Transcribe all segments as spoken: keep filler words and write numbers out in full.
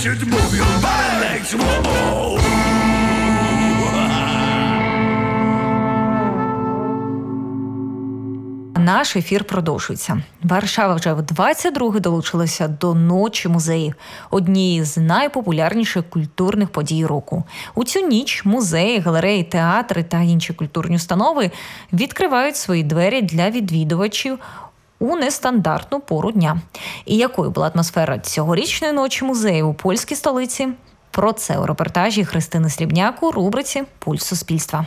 should move your body legs. Whoa. Наш ефір продовжується. Варшава вже в двадцять друге долучилася до Ночі музеїв, однієї з найпопулярніших культурних подій року. У цю ніч музеї, галереї, театри та інші культурні установи відкривають свої двері для відвідувачів у нестандартну пору дня. І якою була атмосфера цьогорічної Ночі музеїв у польській столиці? Про це у репортажі Христини Срібняк у рубриці «Пульс суспільства».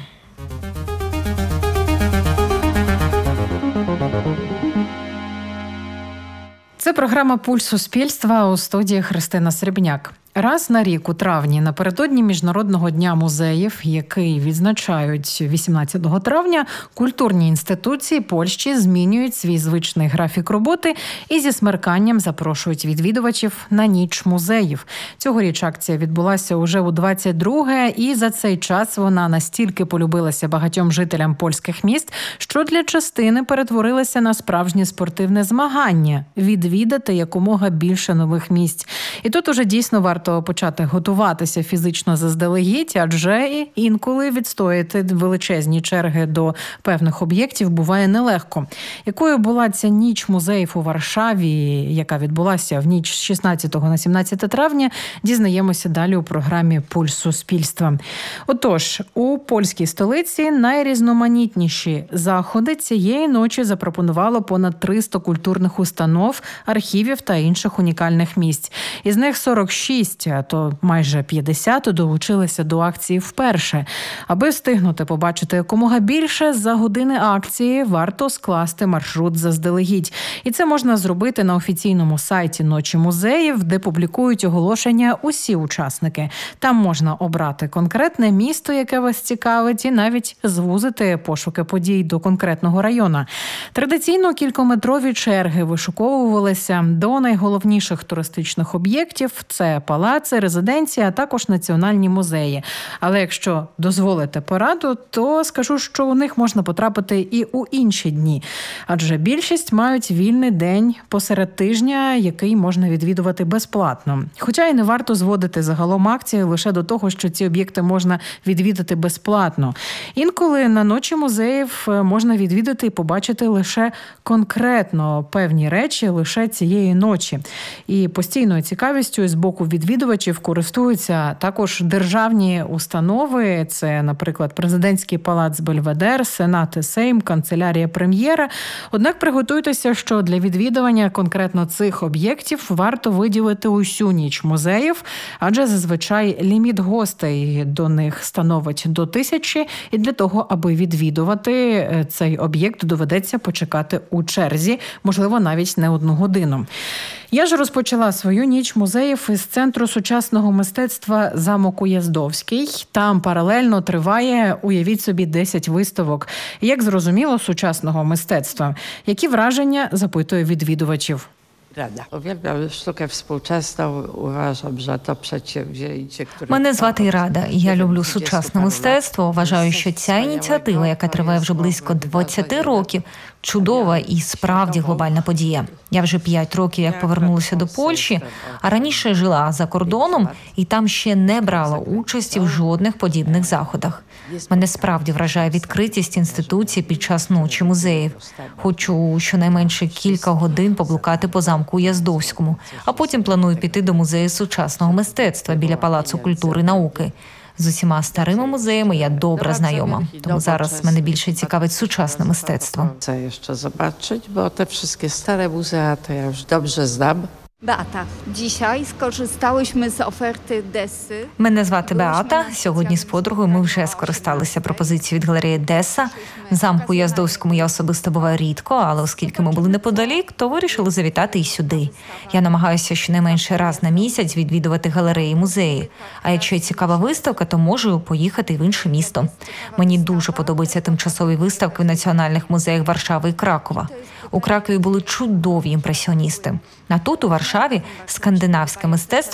Це програма «Пульс суспільства», у студії Христина Срібняк. Раз на рік у травні, напередодні Міжнародного дня музеїв, який відзначають вісімнадцятого травня, культурні інституції Польщі змінюють свій звичний графік роботи і зі смерканням запрошують відвідувачів на ніч музеїв. Цьогоріч акція відбулася уже у двадцять друге, і за цей час вона настільки полюбилася багатьом жителям польських міст, що для частини перетворилася на справжнє спортивне змагання – відвідати якомога більше нових місць. І тут уже дійсно варто Варто почати готуватися фізично заздалегідь, адже інколи відстояти величезні черги до певних об'єктів буває нелегко. Якою була ця ніч музеїв у Варшаві, яка відбулася в ніч з шістнадцятого на сімнадцяте травня, дізнаємося далі у програмі «Пульс суспільства». Отож, у польській столиці найрізноманітніші заходи цієї ночі запропонувало понад триста культурних установ, архівів та інших унікальних місць. Із них сорок шість, а то майже п'ятдесят долучилися до акції вперше. Аби встигнути побачити якомога більше, за години акції варто скласти маршрут заздалегідь. І це можна зробити на офіційному сайті Ночі музеїв, де публікують оголошення усі учасники. Там можна обрати конкретне місто, яке вас цікавить, і навіть звузити пошуки подій до конкретного району. Традиційно кількометрові черги вишуковувалися до найголовніших туристичних об'єктів – це палаци, резиденції, а також національні музеї. Але якщо дозволите пораду, то скажу, що у них можна потрапити і у інші дні. Адже більшість мають вільний день посеред тижня, який можна відвідувати безплатно. Хоча і не варто зводити загалом акції лише до того, що ці об'єкти можна відвідати безплатно. Інколи на Ночі музеїв можна відвідати і побачити лише конкретно певні речі лише цієї ночі. І постійною цікавістю з боку відвідувачів користуються також державні установи. Це, наприклад, Президентський палац Бельведер, Сенат і Сейм, Канцелярія Прем'єра. Однак приготуйтеся, що для відвідування конкретно цих об'єктів варто виділити усю ніч музеїв, адже зазвичай ліміт гостей до них становить до тисячі, і для того, аби відвідувати цей об'єкт, доведеться почекати у черзі, можливо, навіть не одну годину. Я ж розпочала свою ніч музеїв із Центру сучасного мистецтва «Замок Уяздовський». Там паралельно триває, уявіть собі, десять виставок. Як зрозуміло, сучасного мистецтва. Які враження, запитую відвідувачів. Uwielbiam sztukę współczesną. Uważam, że to przedsięwzięcie, które... Мене звати Ірада. Я люблю сучасне мистецтво. Вважаю, що ця ініціатива, яка триває вже близько двадцять років, чудова і справді глобальна подія. Я вже п'ять років як повернулася до Польщі, а раніше жила за кордоном і там ще не брала участі в жодних подібних заходах. Мене справді вражає відкритість інституції під час Ночі музеїв. Хочу щонайменше кілька годин поблукати по замку Уяздовському, а потім планую піти до музею сучасного мистецтва біля Палацу культури і науки. З усіма старими музеями я добре знайома, тому зараз мене більше цікавить сучасне мистецтво. Chcę jeszcze zobaczyć, bo te wszystkie stare muzea to ja już dobrze znam. Beata, dzisiaj skorzystałyśmy z oferty Desy. Мене звати Беата. Сьогодні з подругою ми вже скористалися пропозицією від галереї Деса. В замку Уяздовському я особисто буваю рідко, але оскільки ми були неподалік, то вирішили завітати і сюди. Я намагаюся щонайменше раз на місяць відвідувати галереї і музеї. А якщо є цікава виставка, то можу поїхати в інше місто. Мені дуже подобаються тимчасові виставки в національних музеях Варшави і Кракова. У Кракові були чудові імпресіоністи. А тут, у Варшаві, скандинавське мистецтво